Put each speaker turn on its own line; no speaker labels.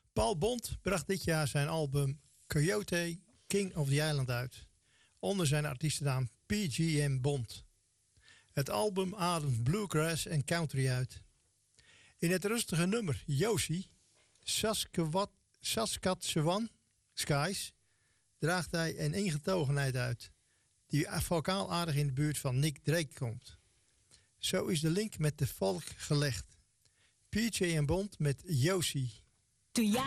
Paul Bond bracht dit jaar zijn album Coyote King of the Island uit. Onder zijn artiestennaam PGM Bond. Het album ademt bluegrass en country uit. In het rustige nummer Josie, Saskatchewan Skies, draagt hij een ingetogenheid uit, die vocaal aardig in de buurt van Nick Drake komt. Zo is de link met de volk gelegd. PJ en Bond met Josie.
Toen jij